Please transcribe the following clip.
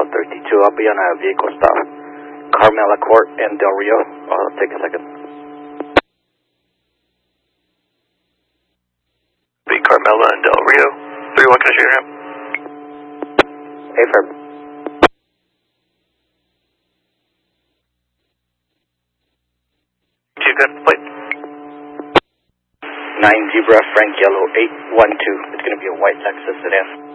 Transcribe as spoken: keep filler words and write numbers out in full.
thirty-two, I'll be on a vehicle stop. Carmela Court and Del Rio. I'll take a second. Be Carmela and Del Rio. three one, can I show your ramp? Hey, firm. Two, good, plate. nine Zebra, Frank Yellow, eight one two. It's going to be a white Lexus sedan.